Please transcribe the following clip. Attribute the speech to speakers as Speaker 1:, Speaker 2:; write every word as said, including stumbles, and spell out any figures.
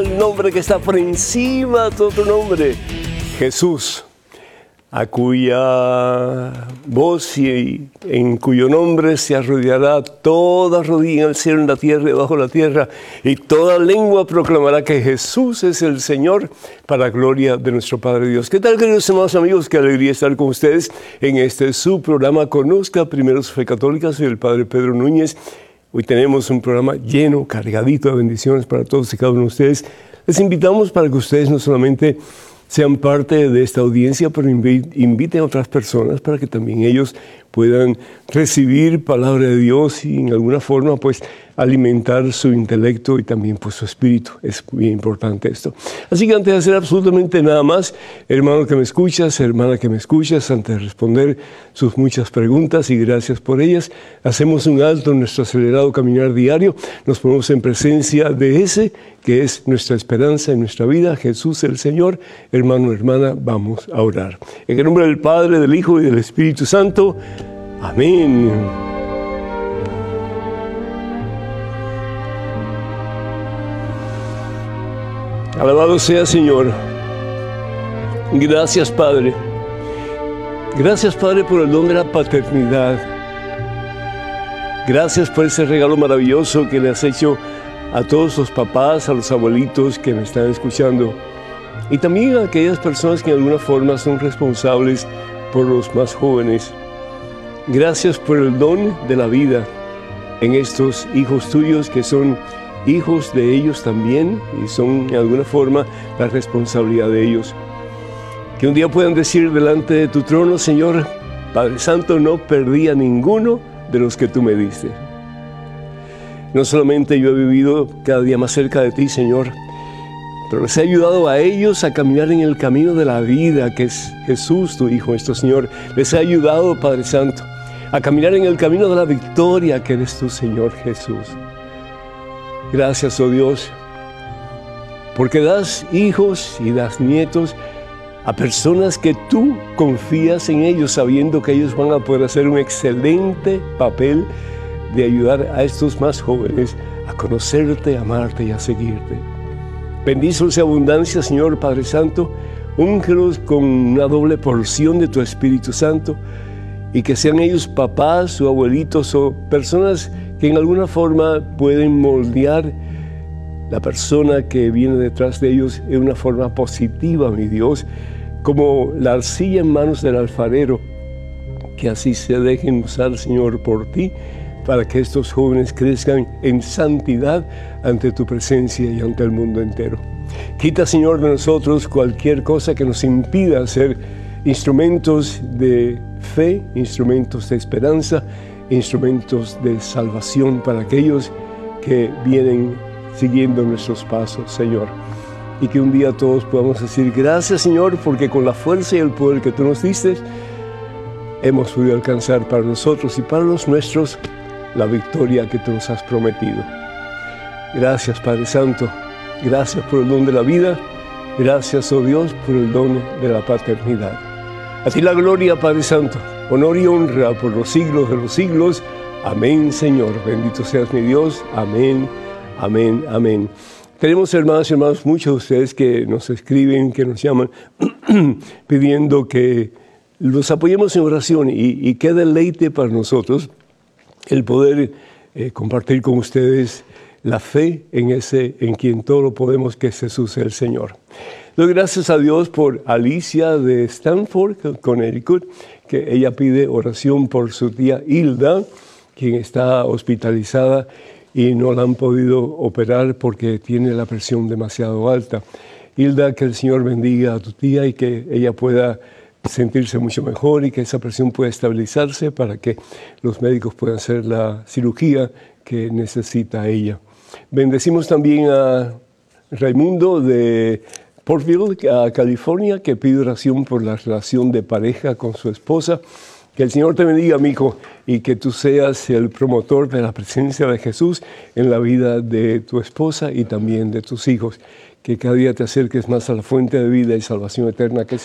Speaker 1: El nombre que está por encima de todo nombre, Jesús, a cuya voz y en cuyo nombre se arrodillará toda rodilla en el cielo, en la tierra y debajo de la tierra, y toda lengua proclamará que Jesús es el Señor, para gloria de nuestro Padre Dios. ¿Qué tal, queridos hermanos amigos? Qué alegría estar con ustedes en este su programa Conozca Primero su Fe Católica. Soy el Padre Pedro Núñez. Hoy tenemos un programa lleno, cargadito de bendiciones para todos y cada uno de ustedes. Les invitamos para que ustedes no solamente sean parte de esta audiencia, pero inviten a otras personas para que también ellos puedan recibir palabra de Dios y en alguna forma pues alimentar su intelecto y también pues su espíritu. Es muy importante esto. Así que antes de hacer absolutamente nada más, hermano que me escuchas, hermana que me escuchas, antes de responder sus muchas preguntas y gracias por ellas, hacemos un alto en nuestro acelerado caminar diario, nos ponemos en presencia de ese que es nuestra esperanza en nuestra vida, Jesús el Señor. Hermano, hermana, vamos a orar. En el nombre del Padre, del Hijo y del Espíritu Santo. Amén. Alabado sea, Señor. Gracias, Padre. Gracias, Padre, por el don de la paternidad. Gracias por ese regalo maravilloso que le has hecho a todos los papás, a los abuelitos que me están escuchando. Y también a aquellas personas que de alguna forma son responsables por los más jóvenes. Gracias por el don de la vida en estos hijos tuyos que son hijos de ellos también y son de alguna forma la responsabilidad de ellos. Que un día puedan decir delante de tu trono, Señor, Padre Santo, no perdí a ninguno de los que tú me diste. No solamente yo he vivido cada día más cerca de ti, Señor, pero les he ayudado a ellos a caminar en el camino de la vida, que es Jesús, tu Hijo, nuestro Señor. Les he ayudado, Padre Santo, a caminar en el camino de la victoria, que eres tu Señor Jesús. Gracias, oh Dios, porque das hijos y das nietos a personas que tú confías en ellos, sabiendo que ellos van a poder hacer un excelente papel de ayudar a estos más jóvenes a conocerte, a amarte y a seguirte. Bendícelos en abundancia, Señor Padre Santo, úngelos con una doble porción de tu Espíritu Santo y que sean ellos papás o abuelitos o personas que en alguna forma pueden moldear la persona que viene detrás de ellos en una forma positiva, mi Dios, como la arcilla en manos del alfarero, que así se dejen usar, Señor, por ti, para que estos jóvenes crezcan en santidad ante tu presencia y ante el mundo entero. Quita, Señor, de nosotros cualquier cosa que nos impida ser instrumentos de fe, instrumentos de esperanza, instrumentos de salvación para aquellos que vienen siguiendo nuestros pasos, Señor. Y que un día todos podamos decir, gracias, Señor, porque con la fuerza y el poder que tú nos diste, hemos podido alcanzar para nosotros y para los nuestros la victoria que tú nos has prometido. Gracias, Padre Santo. Gracias por el don de la vida. Gracias, oh Dios, por el don de la paternidad. A ti la gloria, Padre Santo, honor y honra por los siglos de los siglos. Amén, Señor. Bendito seas mi Dios. Amén, amén, amén. Tenemos, hermanas y hermanos, muchos de ustedes que nos escriben, que nos llaman, pidiendo que los apoyemos en oración y, y qué deleite para nosotros el poder eh, compartir con ustedes la fe en ese, en quien todo lo podemos, que es Jesús el Señor. Doy gracias a Dios por Alicia de Stanford, Connecticut, que ella pide oración por su tía Hilda, quien está hospitalizada y no la han podido operar porque tiene la presión demasiado alta. Hilda, que el Señor bendiga a tu tía y que ella pueda sentirse mucho mejor y que esa presión pueda estabilizarse para que los médicos puedan hacer la cirugía que necesita ella. Bendecimos también a Raimundo de Portville, a California, que pide oración por la relación de pareja con su esposa. Que el Señor te bendiga, amigo, y que tú seas el promotor de la presencia de Jesús en la vida de tu esposa y también de tus hijos. Que cada día te acerques más a la fuente de vida y salvación eterna que es